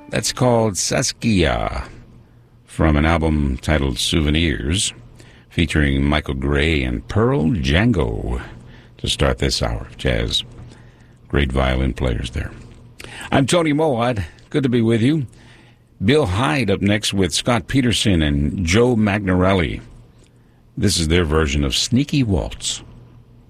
That's called Saskia, from an album titled Souvenirs, featuring Michael Gray and Pearl Django to start this hour of jazz. Great violin players there. I'm Tony Moad. Good to be with you. Bill Hyde up next with Scott Peterson and Joe Magnarelli. This is their version of Sneaky Waltz.